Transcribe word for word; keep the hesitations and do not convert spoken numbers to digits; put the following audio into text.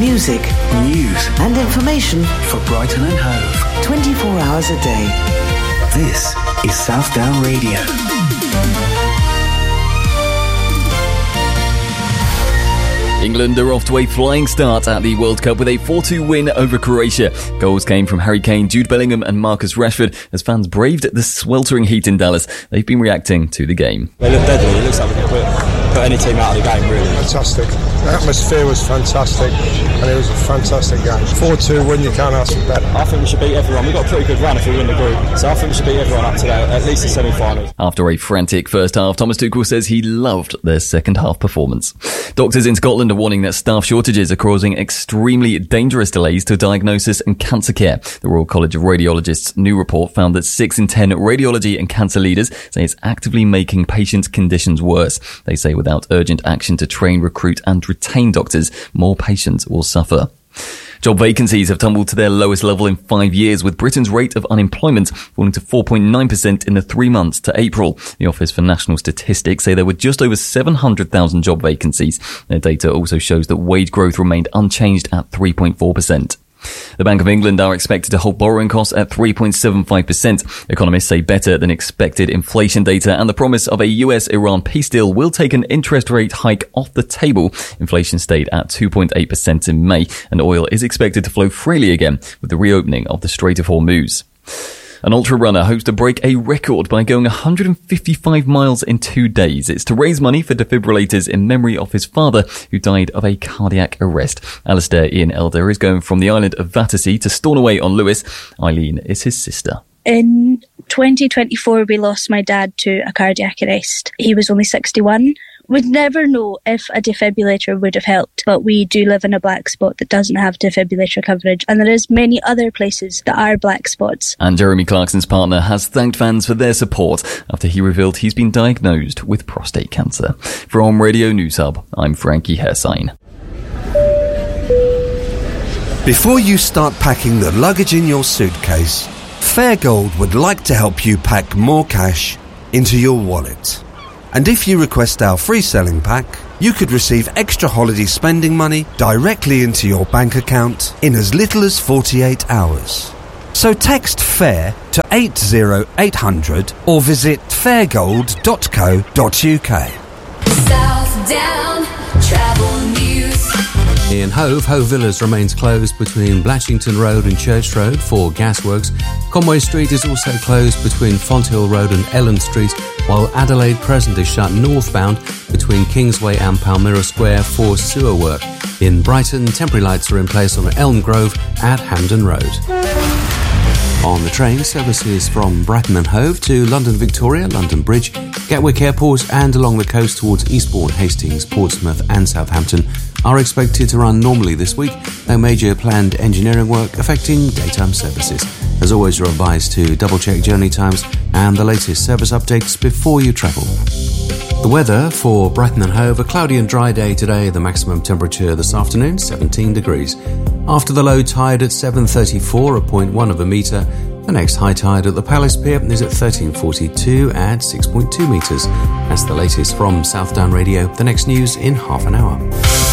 music, news and information for Brighton and Hove. twenty-four hours a day. This is Southdown Radio. England are off to a flying start at the World Cup with a four two win over Croatia. Goals came from Harry Kane, Jude Bellingham and Marcus Rashford as fans braved the sweltering heat in Dallas. They've been reacting to the game. They look deadly. It looks like we can put, put any team out of the game, really. Fantastic. The atmosphere was fantastic and it was a fantastic game. four two win, you can't ask for better. I think we should beat everyone. We've got a pretty good run if we win the group. So I think we should beat everyone up to that, at least the semi-finals. After a frantic first half, Thomas Tuchel says he loved their second half performance. Doctors in Scotland are warning that staff shortages are causing extremely dangerous delays to diagnosis and cancer care. The Royal College of Radiologists' new report found that six in ten radiology and cancer leaders say it's actively making patients' conditions worse. They say without urgent action to train, recruit and retain doctors, more patients will suffer. Job vacancies have tumbled to their lowest level in five years, with Britain's rate of unemployment falling to four point nine percent in the three months to April. The Office for National Statistics say there were just over seven hundred thousand job vacancies. Their data also shows that wage growth remained unchanged at three point four percent. The Bank of England are expected to hold borrowing costs at three point seven five percent. Economists say better than expected inflation data and the promise of a U S Iran peace deal will take an interest rate hike off the table. Inflation stayed at two point eight percent in May, and oil is expected to flow freely again with the reopening of the Strait of Hormuz. An ultra runner hopes to break a record by going one hundred fifty-five miles in two days. It's to raise money for defibrillators in memory of his father, who died of a cardiac arrest. Alistair Ian Elder is going from the island of Battersea to Stornoway on Lewis. Eileen is his sister. In twenty twenty-four, we lost my dad to a cardiac arrest. He was only sixty-one. We'd never know if a defibrillator would have helped, but we do live in a black spot that doesn't have defibrillator coverage, and there is many other places that are black spots. And Jeremy Clarkson's partner has thanked fans for their support after he revealed he's been diagnosed with prostate cancer. From Radio News Hub, I'm Frankie Hersine. Before you start packing the luggage in your suitcase, Fairgold would like to help you pack more cash into your wallet. And if you request our free selling pack, you could receive extra holiday spending money directly into your bank account in as little as forty-eight hours. So text FAIR to eight zero eight hundred or visit fairgold dot co dot uk. Southdown Travel News. In Hove, Hove Villas remains closed between Blatchington Road and Church Road for gasworks. Conway Street is also closed between Fonthill Road and Ellen Street, while Adelaide Crescent is shut northbound between Kingsway and Palmyra Square for sewer work. In Brighton, temporary lights are in place on Elm Grove at Hampden Road. On the train, services from Brighton and Hove to London Victoria, London Bridge, Gatwick Airport and along the coast towards Eastbourne, Hastings, Portsmouth and Southampton are expected to run normally this week. No major planned engineering work affecting daytime services. As always, you're advised to double-check journey times and the latest service updates before you travel. The weather for Brighton and Hove: a cloudy and dry day today. The maximum temperature this afternoon, seventeen degrees. After the low tide at seven thirty-four, a point one of a metre. The next high tide at the Palace Pier is at thirteen forty-two at six point two metres. That's the latest from Southdown Radio. The next news in half an hour.